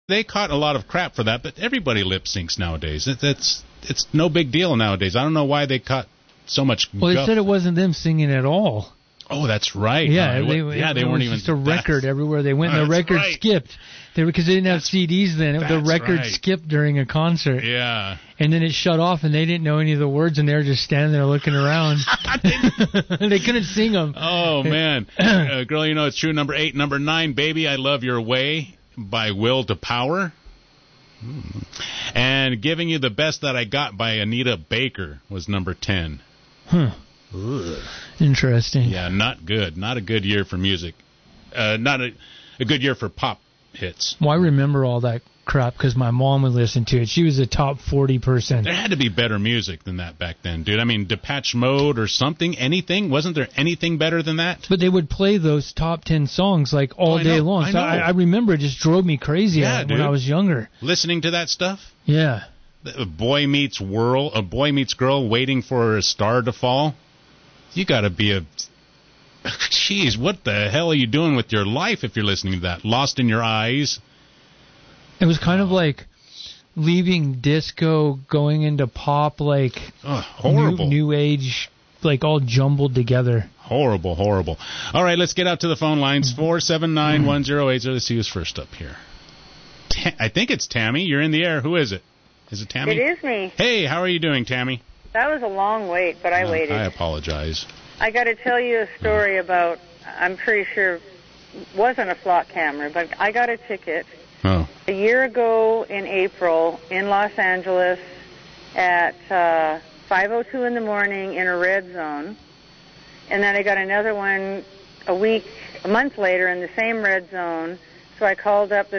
they caught a lot of crap for that, but everybody lip syncs nowadays. It's no big deal nowadays. I don't know why they caught so much. Well, they said it wasn't them singing at all. Oh, that's right. Yeah, they weren't even. Just a record everywhere they went. And the record skipped. Because they didn't have CDs then. The record skipped during a concert. Yeah. And then it shut off, and they didn't know any of the words, and they were just standing there looking around. They couldn't sing them. Oh, man. Girl, you know it's true. Number 8. Number 9, Baby, I Love Your Way by Will to Power. And Giving You the Best That I Got by Anita Baker was number 10. Huh. Ugh. Interesting. Yeah, not good. Not a good year for music. Not a good year for pop hits. Well, I remember all that crap because my mom would listen to it. She was a top 40 person. There had to be better music than that back then, dude. I mean, Depeche Mode or something, anything. Wasn't there anything better than that? But they would play those top 10 songs like all day long. So I remember it just drove me crazy when I was younger. Listening to that stuff? Yeah. A boy meets girl, waiting for a star to fall. You got to be a... Jeez, what the hell are you doing with your life if you're listening to that? Lost in Your Eyes. It was kind of like leaving disco, going into pop, like horrible. New age, like all jumbled together. Horrible. All right, let's get out to the phone lines. 479-1080. Let's see who's first up here. I think it's Tammy. You're in the air. Who is it? Is it Tammy? It is me. Hey, how are you doing, Tammy? That was a long wait, but I waited. I apologize. I got to tell you a story about, I'm pretty sure it wasn't a flock camera, but I got a ticket a year ago in April in Los Angeles at 5:02 in the morning in a red zone. And then I got another one a month later in the same red zone. So I called up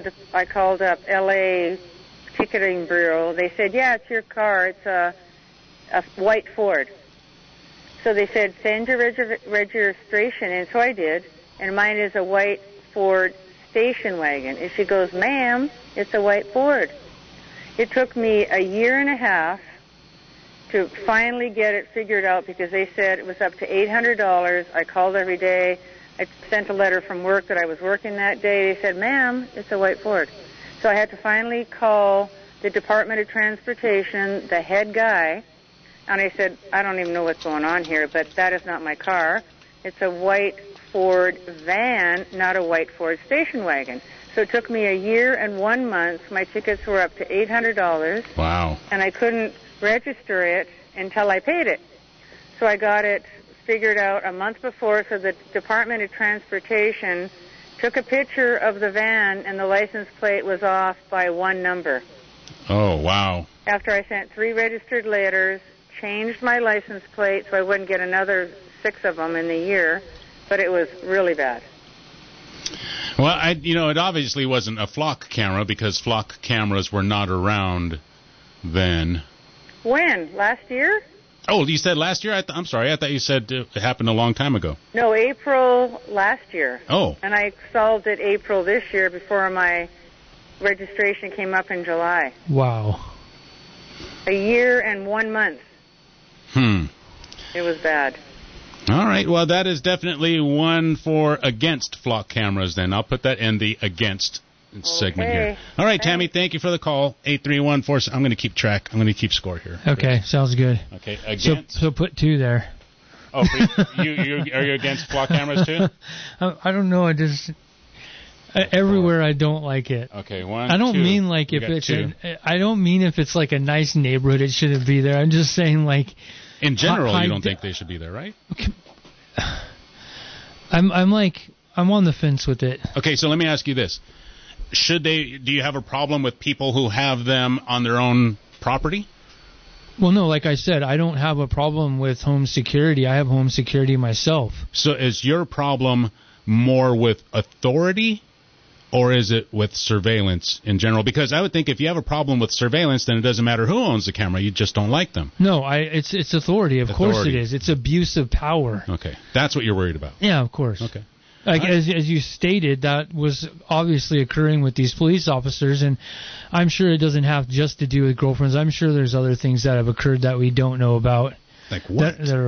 LA ticketing bureau. They said, yeah, it's your car. It's a white Ford. So they said, send your registration, and so I did, and mine is a white Ford station wagon. And she goes, ma'am, it's a white Ford. It took me a year and a half to finally get it figured out because they said it was up to $800. I called every day. I sent a letter from work that I was working that day. They said, ma'am, it's a white Ford. So I had to finally call the Department of Transportation, the head guy, and I said, I don't even know what's going on here, but that is not my car. It's a white Ford van, not a white Ford station wagon. So it took me a year and 1 month. My tickets were up to $800. Wow. And I couldn't register it until I paid it. So I got it figured out a month before, so the Department of Transportation took a picture of the van, and the license plate was off by one number. Oh, wow. After I sent 3 registered letters, changed my license plate so I wouldn't get another 6 of them in the year, but it was really bad. Well, it obviously wasn't a flock camera because flock cameras were not around then. When? Last year? Oh, you said last year? I'm sorry. I thought you said it happened a long time ago. No, April last year. Oh. And I solved it April this year before my registration came up in July. Wow. A year and 1 month. It was bad. All right. Well, that is definitely one for against flock cameras then. I'll put that in the against segment here. All right, Tammy, thank you for the call. 831-4. I'm going to keep track. I'm going to keep score here. Okay, sounds good. Okay, against. So put 2 there. Oh, are you against flock cameras too? I don't know. I just everywhere I don't like it. Okay, 1. I don't 2. mean like if it's. I don't mean if it's like a nice neighborhood, it shouldn't be there. I'm just saying like. In general, you don't think they should be there, right? Okay. I'm on the fence with it. Okay, so let me ask you this. Do you have a problem with people who have them on their own property? Well, no, like I said, I don't have a problem with home security. I have home security myself. So is your problem more with authority or is it with surveillance in general? Because I would think if you have a problem with surveillance, then it doesn't matter who owns the camera. You just don't like them. No, it's authority. Of course it is. It's abuse of power. Okay. That's what you're worried about. Yeah, of course. Okay. Like as you stated, that was obviously occurring with these police officers, and I'm sure it doesn't have just to do with girlfriends. I'm sure there's other things that have occurred that we don't know about. Like what? That are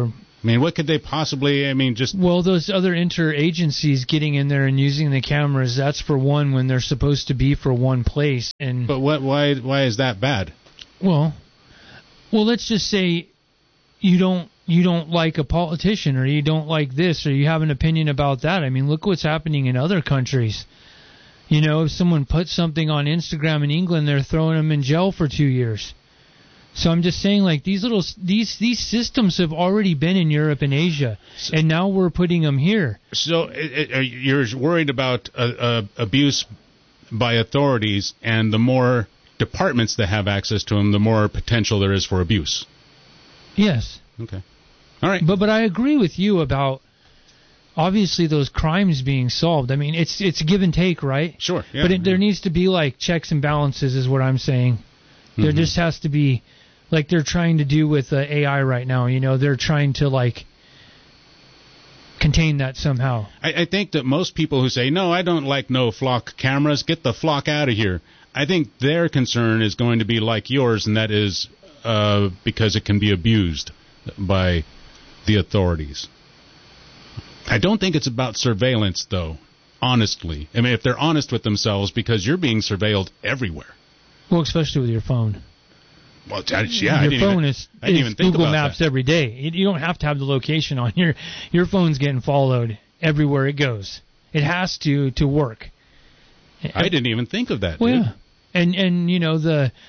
I mean, what could they possibly, just... Well, those other interagencies getting in there and using the cameras, that's for one when they're supposed to be for one place. But why is that bad? Well, let's just say you don't like a politician, or you don't like this, or you have an opinion about that. I mean, look what's happening in other countries. You know, if someone puts something on Instagram in England, they're throwing them in jail for 2 years. So I'm just saying, like, these systems have already been in Europe and Asia, and now we're putting them here. So you're worried about abuse by authorities, and the more departments that have access to them, the more potential there is for abuse. Yes. Okay. All right. But I agree with you about obviously those crimes being solved. I mean, it's a give and take, right? Sure. Yeah, but there needs to be like checks and balances, is what I'm saying. There just has to be. Like they're trying to do with AI right now, you know, they're trying to like contain that somehow. I think that most people who say, no, I don't like no flock cameras, get the flock out of here, I think their concern is going to be like yours, and that is because it can be abused by the authorities. I don't think it's about surveillance, though, honestly. I mean, if they're honest with themselves, because you're being surveilled everywhere. Well, especially with your phone. Well, yeah, your phone is Google Maps that. every day. You don't have to have the location on your phone's getting followed everywhere it goes. It has to work. I didn't even think of that. Well, dude. Yeah, and you know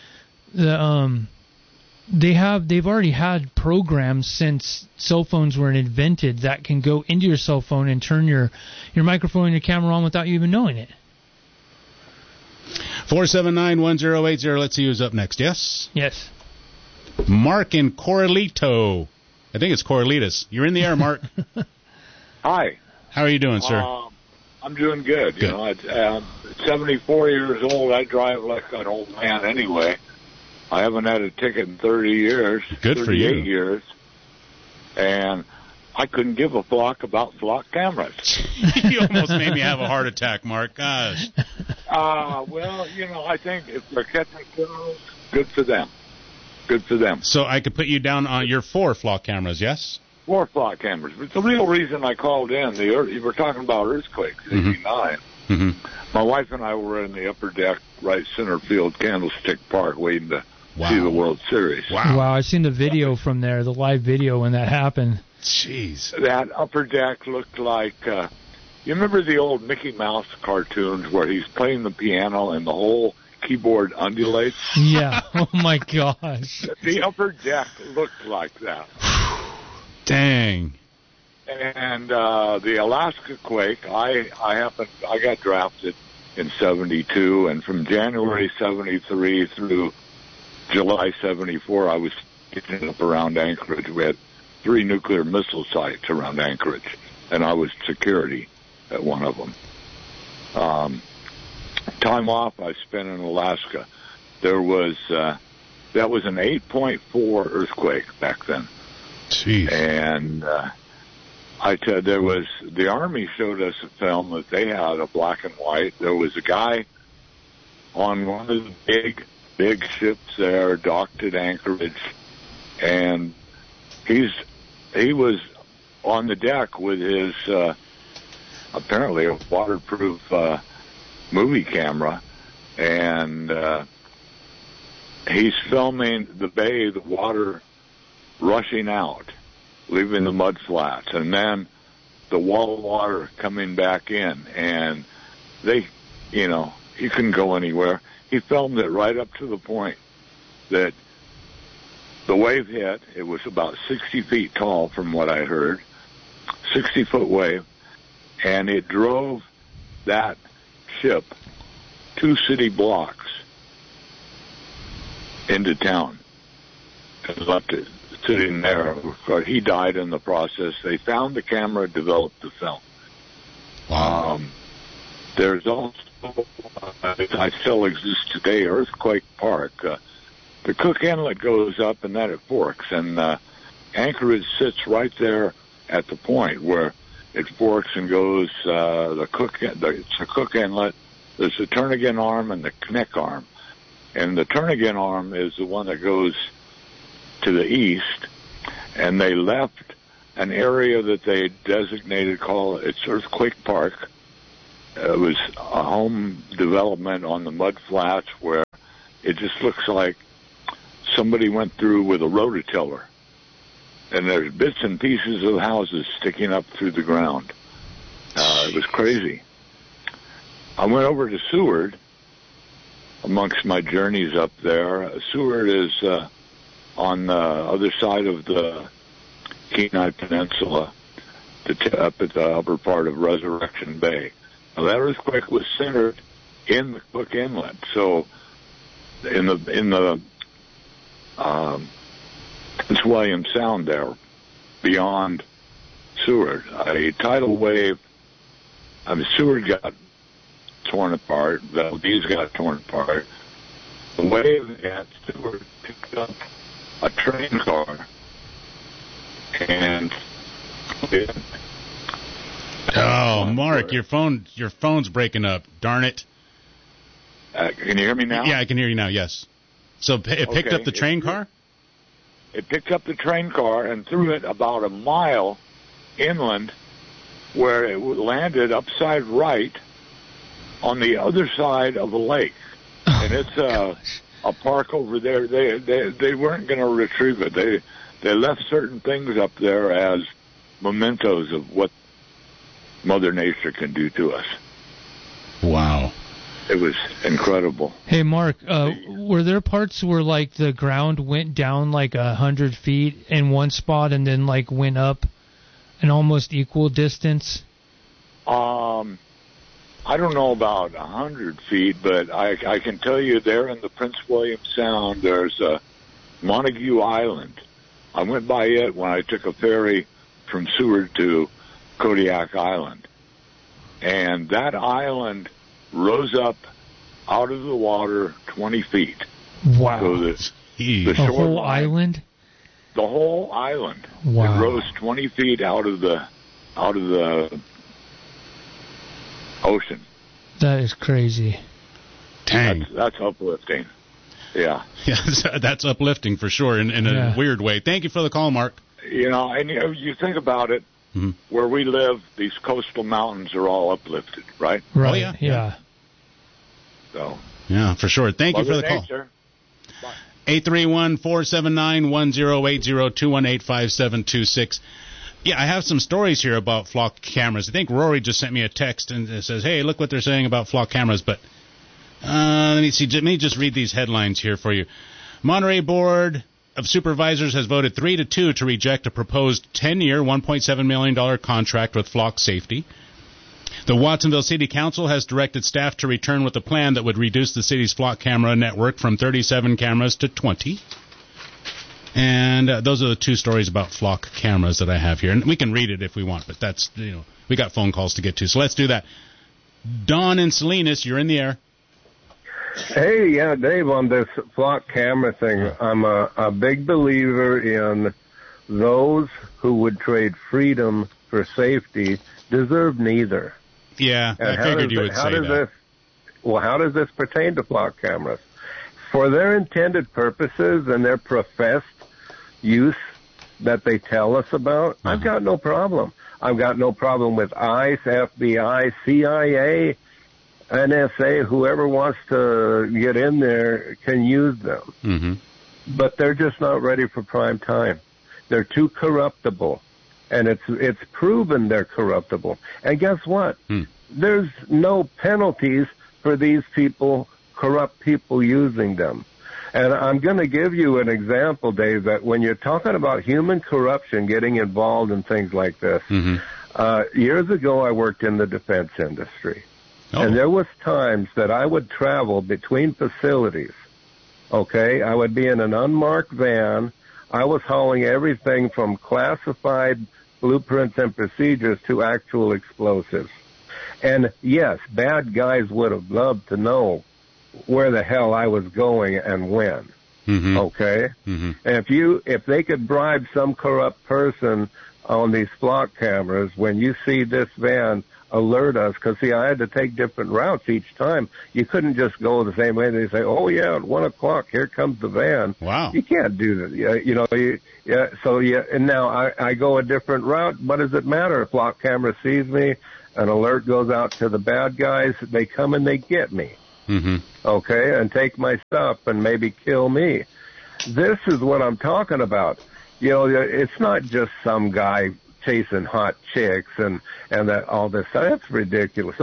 they've already had programs since cell phones were invented that can go into your cell phone and turn your microphone and your camera on without you even knowing it. 479-1080. Let's see who's up next. Yes? Yes. Mark in Corralito. I think it's Corralitos. You're in the air, Mark. Hi. How are you doing, sir? I'm doing good. You know, at 74 years old, I drive like an old man anyway. I haven't had a ticket in 30 years. Good for you. 38 years. And I couldn't give a flock about flock cameras. You almost made me have a heart attack, Mark. Gosh. Well, you know, I think if they're catching criminals, good for them. Good for them. So I could put you down on your 4 flock cameras, yes? 4 flock cameras. But the real reason I called in, you were talking about earthquakes, 89. Mm-hmm. My wife and I were in the upper deck, right center field, Candlestick Park, waiting to see the World Series. Wow, I've seen the video from there, the live video when that happened. Jeez. That upper deck looked like, you remember the old Mickey Mouse cartoons where he's playing the piano and the whole keyboard undulates? Yeah, oh my gosh. The upper deck looked like that. Dang. And the Alaska quake, I got drafted in 72, and from January 73 through July 74, I was getting up around Anchorage. We had 3 nuclear missile sites around Anchorage, and I was security at one of them. Time off I spent in Alaska. There was that was an 8.4 earthquake back then. Jeez. And the Army showed us a film that they had, a black and white. There was a guy on one of the big ships there, docked at Anchorage, and he was on the deck with his apparently a waterproof movie camera, and he's filming the bay, the water rushing out, leaving the mud flats, and then the wall of water coming back in, and you couldn't go anywhere. He filmed it right up to the point that the wave hit. It was about 60 feet tall from what I heard, 60-foot wave, and it drove that ship 2 city blocks into town and left it sitting there. He died in the process. They found the camera, developed the film. Wow. There's also, I still exist today, Earthquake Park. The Cook Inlet goes up and then it forks, and Anchorage sits right there at the point where it forks and goes. It's a Cook Inlet. There's the Turnagain Arm and the Knik Arm, and the Turnagain Arm is the one that goes to the east, and they left an area that they designated, it's Earthquake Park. It was a home development on the mud flats where it just looks like somebody went through with a rototiller. And there's bits and pieces of houses sticking up through the ground. It was crazy. I went over to Seward amongst my journeys up there. Seward is on the other side of the Kenai Peninsula, up at the upper part of Resurrection Bay. Now, that earthquake was centered in the Cook Inlet, so in the Prince William Sound there, beyond Seward, a tidal wave. Seward got torn apart. Valdez got torn apart. The wave at Seward picked up a train car and. Oh, Mark, your phone's breaking up. Darn it. Can you hear me now? Yeah, I can hear you now. Yes. So it picked up the train car? It picked up the train car and threw it about a mile inland, where it landed upside right on the other side of a lake. And it's a park over there. They weren't going to retrieve it. They left certain things up there as mementos of what Mother Nature can do to us. Wow. It was incredible. Hey, Mark, were there parts where, like, the ground went down, like, 100 feet in one spot and then, like, went up an almost equal distance? I don't know about 100 feet, but I can tell you there in the Prince William Sound, there's Montague Island. I went by it when I took a ferry from Seward to Kodiak Island. And that island rose up out of the water 20 feet. Wow. So the whole island? The whole island. Wow. It rose 20 feet out of the ocean. That is crazy. Dang. That's uplifting. Yeah. Yeah, that's uplifting for sure in a weird way. Thank you for the call, Mark. You know, and you think about it, where we live, these coastal mountains are all uplifted, right? Right. Oh, yeah. So. Yeah, for sure. Thank you for the call. 831-479-1080-218-5726. Yeah, I have some stories here about flock cameras. I think Rory just sent me a text and it says, hey, look what they're saying about flock cameras. But let me just read these headlines here for you. Monterey Board of Supervisors has voted 3-2 to reject a proposed 10-year, $1.7 million contract with Flock Safety. The Watsonville City Council has directed staff to return with a plan that would reduce the city's flock camera network from 37 cameras to 20. And those are the two stories about flock cameras that I have here. And we can read it if we want, but that's, we got phone calls to get to. So let's do that. Don in Salinas, you're in the air. Hey, yeah, Dave, on this flock camera thing, I'm a big believer in those who would trade freedom for safety deserve neither. Yeah, I figured you would say that. How does this pertain to flock cameras? For their intended purposes and their professed use that they tell us about, I've got no problem. I've got no problem with ICE, FBI, CIA, NSA, whoever wants to get in there can use them. Mm-hmm. But they're just not ready for prime time. They're too corruptible. And it's proven they're corruptible. And guess what? There's no penalties for these people, corrupt people using them. And I'm going to give you an example, Dave, that when you're talking about human corruption getting involved in things like this, years ago I worked in the defense industry. And there was times that I would travel between facilities, okay? I would be in an unmarked van. I was hauling everything from classified blueprints and procedures to actual explosives. And, yes, bad guys would have loved to know where the hell I was going and when, okay? And if they could bribe some corrupt person on these flock cameras, when you see this van alert us, because, see, I had to take different routes each time. You couldn't just go the same way. They say, oh, yeah, at 1 o'clock, here comes the van. Wow. You can't do that. And now I go a different route. What does it matter? If flock camera sees me, an alert goes out to the bad guys. They come and they get me. Mm-hmm. Okay, and take my stuff and maybe kill me. This is what I'm talking about. It's not just some guy chasing hot chicks and that all this stuff. That's ridiculous.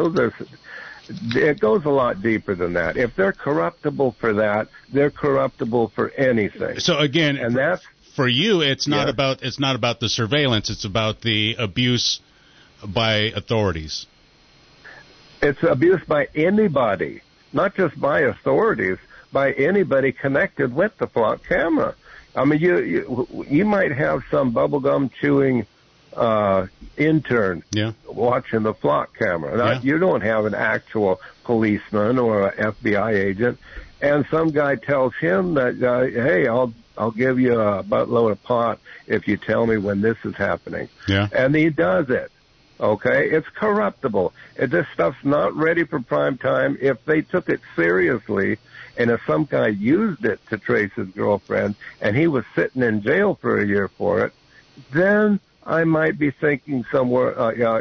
It goes a lot deeper than that. If they're corruptible for that, they're corruptible for anything. So again, and that's for you. It's not about the surveillance. It's about the abuse by authorities. It's abuse by anybody, not just by authorities, by anybody connected with the flock camera. I mean, you might have some bubblegum chewing intern watching the flock camera. You don't have an actual policeman or an FBI agent, and some guy tells him that, hey, I'll give you a buttload of pot if you tell me when this is happening. Yeah. And he does it. Okay, it's corruptible. This stuff's not ready for prime time. If they took it seriously, and if some guy used it to trace his girlfriend, and he was sitting in jail for a year for it, then I might be thinking somewhere,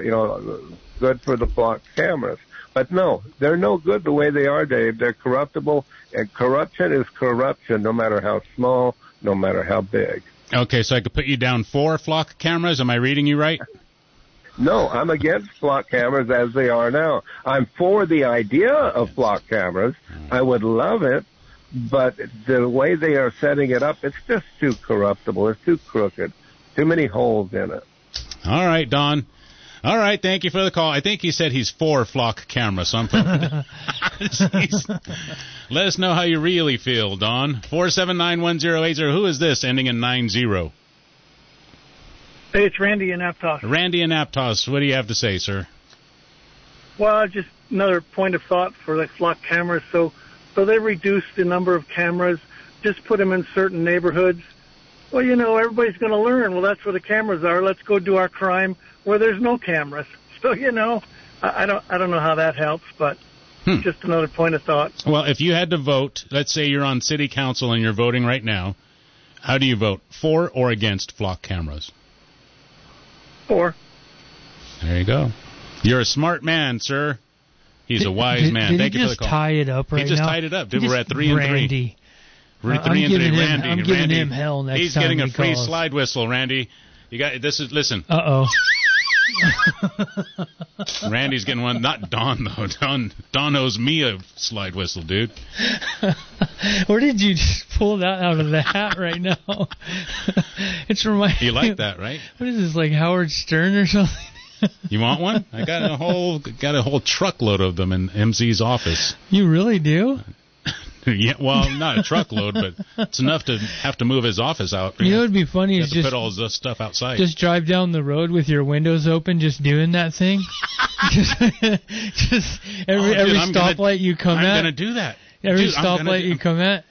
good for the flock cameras. But no, they're no good the way they are, Dave. They're corruptible, and corruption is corruption, no matter how small, no matter how big. Okay, so I could put you down for flock cameras. Am I reading you right? No, I'm against flock cameras as they are now. I'm for the idea of flock cameras. I would love it, but the way they are setting it up, it's just too corruptible. It's too crooked. Too many holes in it. All right, Don. All right, thank you for the call. I think he said he's for flock cameras, so I'm putting Let us know how you really feel, Don. 4791080. Who is this ending in 90? Hey, it's Randy in Aptos. Randy in Aptos. What do you have to say, sir? Well, just another point of thought for the flock cameras. So they reduced the number of cameras, just put them in certain neighborhoods. Well, everybody's going to learn. Well, that's where the cameras are. Let's go do our crime where there's no cameras. So, I don't know how that helps, but just another point of thought. Well, if you had to vote, let's say you're on city council and you're voting right now, how do you vote, for or against flock cameras? For. There you go. You're a smart man, sir. He's a wise man. Thank you for the call. He just tie it up right now? He just tied it up. Dude, we're at 3 and 3. Randy. We're at 3 and 3. Randy. I'm giving him hell next time. He's getting a free calls. slide whistle, Randy. You got this. Listen. Uh-oh. Randy's getting one. Not Don though. Don owes me a slide whistle, dude. Where did you just pull that out of the hat right now? It's reminding. You like that, right? What is this, like Howard Stern or something? You want one? I got a whole truckload of them in MZ's office. You really do? Yeah, well, not a truckload, but it's enough to have to move his office out. You know what would be funny is just put all the stuff outside. Just drive down the road with your windows open, just doing that thing. just every stoplight you come at. I'm gonna do that. Every stoplight you come at.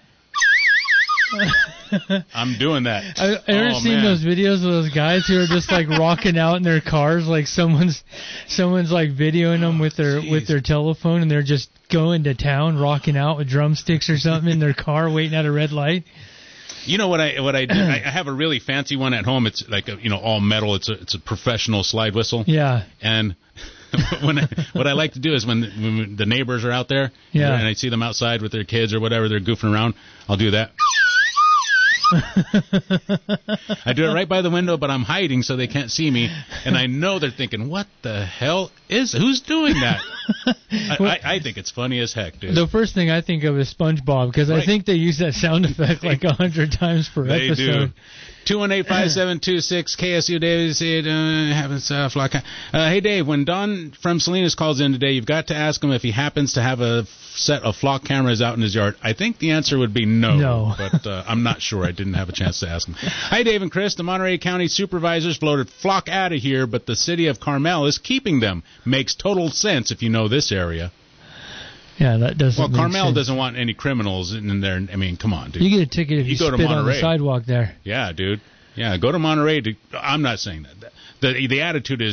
I'm doing that. I've ever seen those videos of those guys who are just like rocking out in their cars, like someone's like videoing them with their telephone, and they're just going to town, rocking out with drumsticks or something in their car, waiting at a red light. You know what I do? I have a really fancy one at home. It's like all metal. It's a professional slide whistle. Yeah. And what I like to do is when the neighbors are out there, and I see them outside with their kids or whatever, they're goofing around, I'll do that. I do it right by the window, but I'm hiding so they can't see me, and I know they're thinking, what the hell who's doing that? I think it's funny as heck, dude. The first thing I think of is SpongeBob, because I think they use that sound effect like 100 times per episode. They do. 218-5726 KSU Dave. Hey Dave, when Don from Salinas calls in today, you've got to ask him if he happens to have a set of flock cameras out in his yard. I think the answer would be no. But I'm not sure. I didn't have a chance to ask him. Hi Dave and Chris. The Monterey County supervisors voted flock out of here, but the city of Carmel is keeping them. Makes total sense if you know this area. Yeah, that doesn't. Well, Carmel doesn't want any criminals in there. I mean, come on, dude. You get a ticket if you go spit to Monterey on the sidewalk there. Yeah, dude. Yeah, go to Monterey. I'm not saying that. The attitude is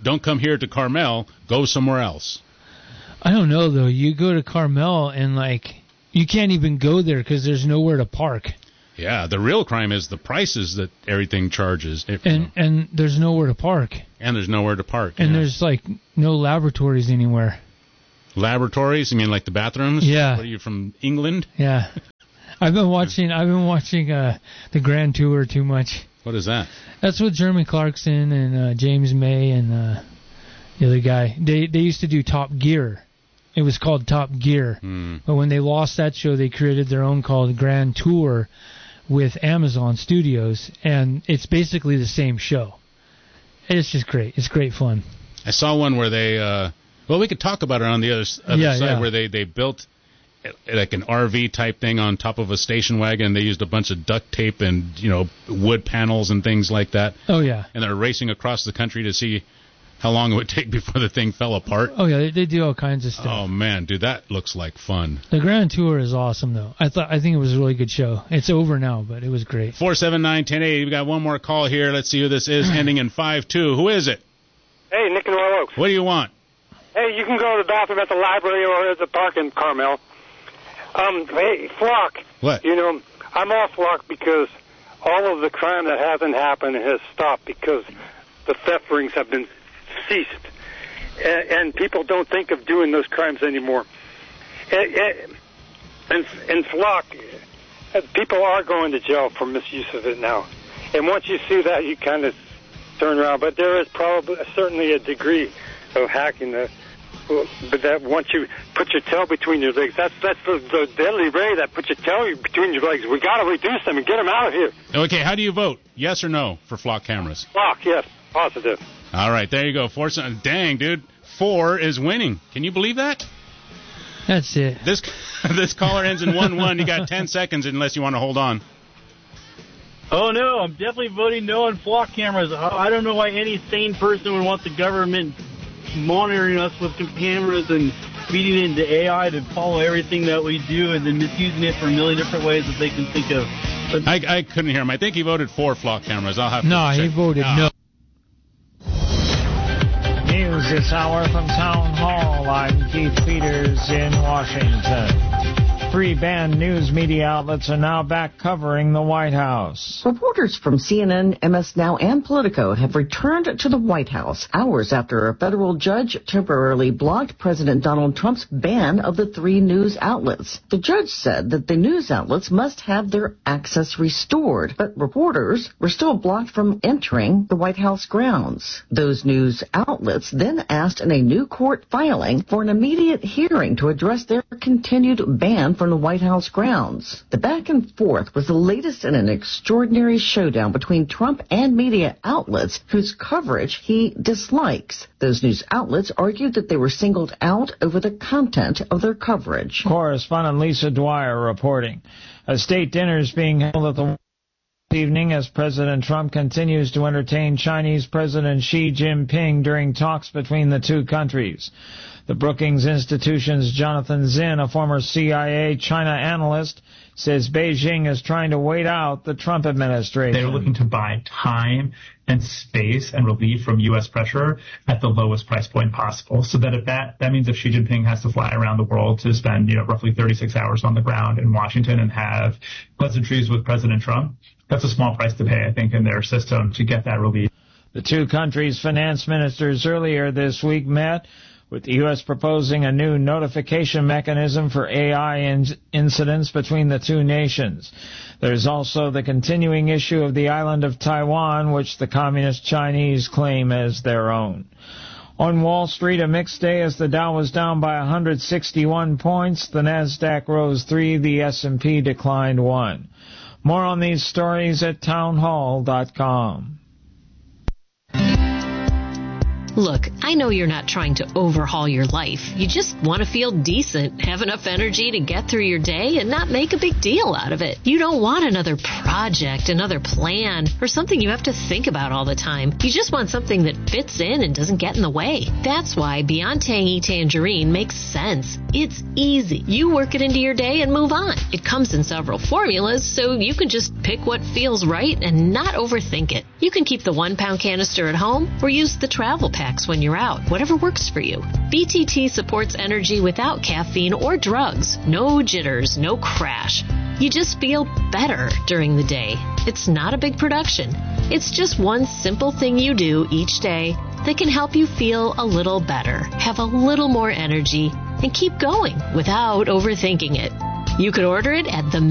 don't come here to Carmel, go somewhere else. I don't know, though. You go to Carmel and, like, you can't even go there because there's nowhere to park. Yeah, the real crime is the prices that everything charges. And there's nowhere to park. And there's nowhere to park. And there's, like, no laboratories anywhere. Laboratories? You mean like the bathrooms? Yeah. What are you, from England? Yeah. I've been watching the Grand Tour too much. What is that? That's with Jeremy Clarkson and James May and the other guy. They used to do Top Gear. It was called Top Gear. But when they lost that show, they created their own called Grand Tour with Amazon Studios, and it's basically the same show. It's just great. It's great fun. I saw one where they, well, we could talk about it on the other side, where they built like an RV type thing on top of a station wagon. They used a bunch of duct tape and, wood panels and things like that. Oh, yeah. And they're racing across the country to see how long it would take before the thing fell apart. Oh, yeah, they do all kinds of stuff. Oh, man, dude, that looks like fun. The Grand Tour is awesome, though. I think it was a really good show. It's over now, but it was great. 479-1080. We got one more call here. Let's see who this is, ending in 52. Who is it? Hey, Nick in Royal Oaks. What do you want? Hey, you can go to the bathroom at the library or at the park in Carmel. Hey, Flock. What? I'm off Flock because all of the crime that hasn't happened has stopped because the theft rings have been ceased. And people don't think of doing those crimes anymore. And Flock, people are going to jail for misuse of it now. And once you see that, you kind of turn around. But there is certainly a degree of hacking but that once you put your tail between your legs, that's the deadly ray that puts your tail between your legs. We got to reduce them and get them out of here. Okay, how do you vote? Yes or no for Flock cameras? Flock, yes, positive. All right, there you go. Dang, dude, 4 is winning. Can you believe that? That's it. This caller ends in 1-1. You got 10 seconds unless you want to hold on. Oh, no, I'm definitely voting no on Flock cameras. I don't know why any sane person would want the government monitoring us with cameras and feeding it into AI to follow everything that we do and then misusing it for a million different ways that they can think of. But I couldn't hear him. I think he voted for Flock cameras. I'll have to check. He voted no. News this hour from Town Hall. I'm Keith Peters in Washington. 3 banned news media outlets are now back covering the White House. Reporters from CNN, MS Now, and Politico have returned to the White House hours after a federal judge temporarily blocked President Donald Trump's ban of the 3 news outlets. The judge said that the news outlets must have their access restored, but reporters were still blocked from entering the White House grounds. Those news outlets then asked in a new court filing for an immediate hearing to address their continued ban from the White House grounds. The back and forth was the latest in an extraordinary showdown between Trump and media outlets whose coverage he dislikes. Those news outlets argued that they were singled out over the content of their coverage. Correspondent Lisa Dwyer reporting. A state dinner is being held at the evening as President Trump continues to entertain Chinese President Xi Jinping during talks between the two countries. The Brookings Institution's Jonathan Zinn, a former CIA China analyst, says Beijing is trying to wait out the Trump administration. They're looking to buy time and space and relief from U.S. pressure at the lowest price point possible. So that that means if Xi Jinping has to fly around the world to spend, roughly 36 hours on the ground in Washington and have pleasantries with President Trump, that's a small price to pay, I think, in their system to get that relief. The two countries' finance ministers earlier this week met, with the U.S. proposing a new notification mechanism for AI incidents between the two nations. There's also the continuing issue of the island of Taiwan, which the Communist Chinese claim as their own. On Wall Street, a mixed day as the Dow was down by 161 points. The Nasdaq rose 3, the S&P declined 1. More on these stories at townhall.com. Look, I know you're not trying to overhaul your life. You just want to feel decent, have enough energy to get through your day, and not make a big deal out of it. You don't want another project, another plan, or something you have to think about all the time. You just want something that fits in and doesn't get in the way. That's why Beyond Tangy Tangerine makes sense. It's easy. You work it into your day and move on. It comes in several formulas, so you can just pick what feels right and not overthink it. You can keep the 1-pound canister at home or use the travel packs when you're out. Whatever works for you. BTT supports energy without caffeine or drugs. No jitters, no crash. You just feel better during the day. It's not a big production. It's just one simple thing you do each day that can help you feel a little better, have a little more energy, and keep going without overthinking it. You can order it at the